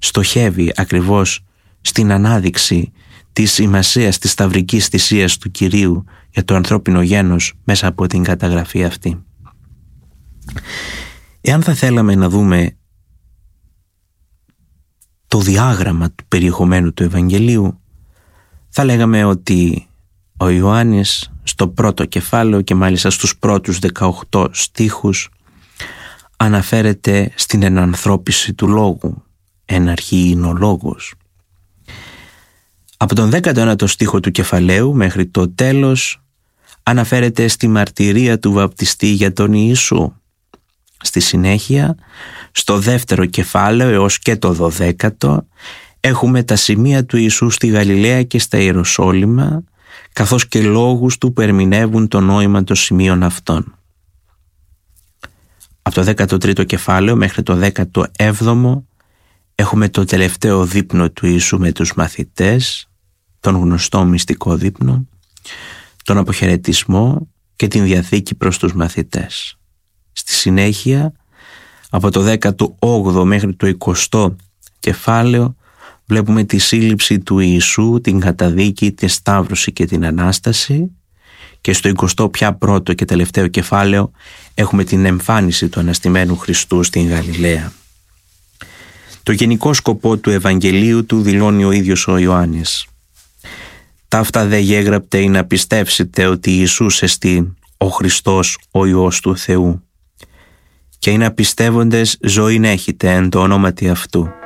στοχεύει ακριβώς στην ανάδειξη της σημασίας της σταυρικής θυσίας του Κυρίου για το ανθρώπινο γένος μέσα από την καταγραφή αυτή. Εάν θα θέλαμε να δούμε το διάγραμμα του περιεχομένου του Ευαγγελίου, θα λέγαμε ότι ο Ιωάννης στο πρώτο κεφάλαιο και μάλιστα στους πρώτους 18 στίχους αναφέρεται στην ενανθρώπιση του λόγου. Εν αρχή είναι ο λόγος. Από τον 19ο στίχο του κεφαλαίου μέχρι το τέλος αναφέρεται στη μαρτυρία του βαπτιστή για τον Ιησού. Στη συνέχεια, στο δεύτερο κεφάλαιο έως και το 12ο, έχουμε τα σημεία του Ιησού στη Γαλιλαία και στα Ιεροσόλυμα, καθώς και λόγους του που ερμηνεύουν το νόημα των σημείων αυτών. Από το 13ο κεφάλαιο μέχρι το 17ο έχουμε το τελευταίο δείπνο του Ιησού με τους μαθητές, τον γνωστό μυστικό δείπνο, τον αποχαιρετισμό και την διαθήκη προς τους μαθητές. Στη συνέχεια, από το 18ο μέχρι το 20ο κεφάλαιο, βλέπουμε τη σύλληψη του Ιησού, την καταδίκη, τη σταύρωση και την Ανάσταση, και στο 20ο πια πρώτο και τελευταίο κεφάλαιο έχουμε την εμφάνιση του αναστημένου Χριστού στην Γαλιλαία. Το γενικό σκοπό του Ευαγγελίου του δηλώνει ο ίδιος ο Ιωάννης. «Ταύτα δε γέγραπτε ή να πιστεύσετε ότι Ιησούς εστί ο Χριστός ο Υιός του Θεού, και ή να πιστεύοντες ζωήν έχετε εν το ονόματι αυτού.